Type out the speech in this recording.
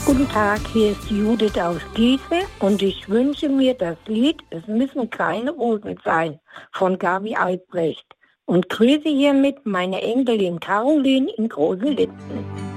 Guten Tag, hier ist Judith aus Gieße und ich wünsche mir das Lied "Es müssen keine Rosen sein" von Gabi Albrecht und grüße hiermit meine Enkelin Caroline in Großenlinden.